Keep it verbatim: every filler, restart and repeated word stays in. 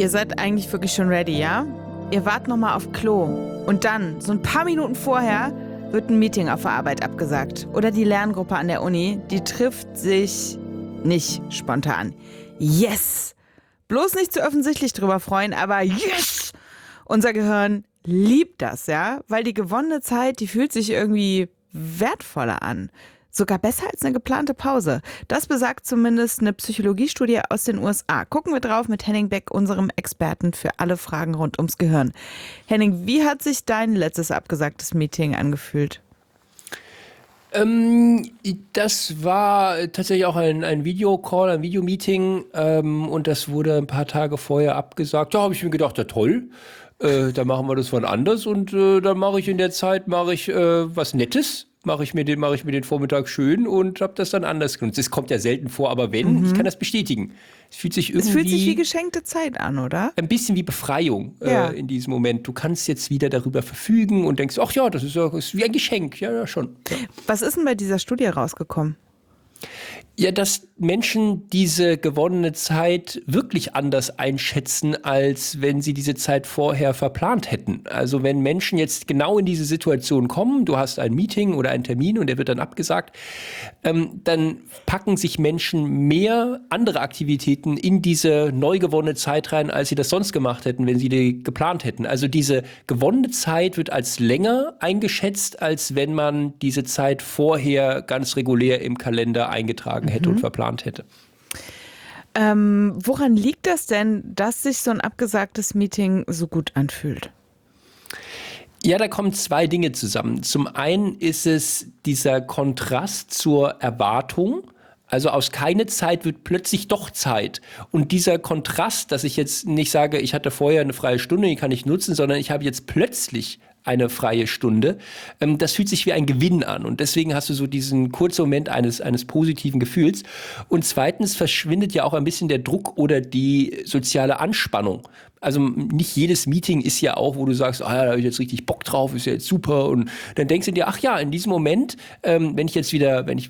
Ihr seid eigentlich wirklich schon ready, ja? Ihr wart noch mal auf Klo. Und dann, so ein paar Minuten vorher, wird ein Meeting auf der Arbeit abgesagt. Oder die Lerngruppe an der Uni, die trifft sich nicht spontan. Yes! Bloß nicht zu offensichtlich drüber freuen, aber yes! Unser Gehirn liebt das, ja? Weil die gewonnene Zeit, die fühlt sich irgendwie wertvoller an. Sogar besser als eine geplante Pause. Das besagt zumindest eine Psychologiestudie aus den U S A. Gucken wir drauf mit Henning Beck, unserem Experten für alle Fragen rund ums Gehirn. Henning, wie hat sich dein letztes abgesagtes Meeting angefühlt? Ähm, das war tatsächlich auch ein, ein Videocall, ein Videomeeting. Ähm, und das wurde ein paar Tage vorher abgesagt. Da habe ich mir gedacht, ja toll. Äh, dann machen wir das wann anders. Und äh, dann mache ich in der Zeit mache ich äh, was Nettes. Mache ich mir den, mache ich mir den Vormittag schön und habe das dann anders genutzt. Es kommt ja selten vor, aber wenn, Mhm. ich kann das bestätigen. Es fühlt sich irgendwie Es fühlt sich wie geschenkte Zeit an, oder? ein bisschen wie Befreiung Ja. äh, in diesem Moment. Du kannst jetzt wieder darüber verfügen und denkst, ach ja, das ist, ja, das ist wie ein Geschenk. Ja, ja schon. Ja. Was ist denn bei dieser Studie rausgekommen? Ja, dass Menschen diese gewonnene Zeit wirklich anders einschätzen, als wenn sie diese Zeit vorher verplant hätten. Also wenn Menschen jetzt genau in diese Situation kommen, du hast ein Meeting oder einen Termin und der wird dann abgesagt, ähm, dann packen sich Menschen mehr andere Aktivitäten in diese neu gewonnene Zeit rein, als sie das sonst gemacht hätten, wenn sie die geplant hätten. Also diese gewonnene Zeit wird als länger eingeschätzt, als wenn man diese Zeit vorher ganz regulär im Kalender eingetragen hätte und verplant hätte. Ähm, woran liegt das denn, dass sich so ein abgesagtes Meeting so gut anfühlt? Ja, da kommen zwei Dinge zusammen. Zum einen ist es dieser Kontrast zur Erwartung. Also aus keine Zeit wird plötzlich doch Zeit. Und dieser Kontrast, dass ich jetzt nicht sage, ich hatte vorher eine freie Stunde, die kann ich nutzen, sondern ich habe jetzt plötzlich eine freie Stunde, ähm, das fühlt sich wie ein Gewinn an. Und deswegen hast du so diesen kurzen Moment eines, eines positiven Gefühls. Und zweitens verschwindet ja auch ein bisschen der Druck oder die soziale Anspannung. Also nicht jedes Meeting ist ja auch, wo du sagst, ah ja, da habe ich jetzt richtig Bock drauf, ist ja jetzt super. Und dann denkst du dir, ach ja, in diesem Moment, ähm, wenn ich jetzt wieder, wenn ich